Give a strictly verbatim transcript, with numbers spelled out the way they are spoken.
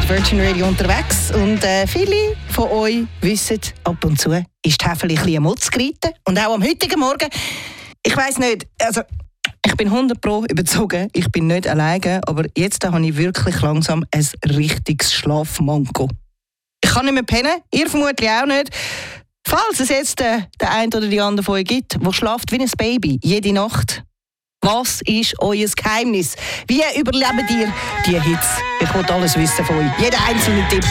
mit Virgin Radio unterwegs und äh, viele von euch wissen, ab und zu ist die Häferli ein bisschen Mutz geritten. Und auch am heutigen Morgen, ich weiss nicht, also ich bin hundert Prozent überzogen, ich bin nicht alleine, aber jetzt habe ich wirklich langsam ein richtiges Schlafmanko. Ich kann nicht mehr pennen, ihr vermutlich auch nicht. Falls es jetzt äh, den einen oder die andere von euch gibt, der schlaft wie ein Baby, jede Nacht. Was ist euer Geheimnis? Wie überlebt ihr die Hitze? Ich will alles wissen von euch. Jeder einzelne Tipp.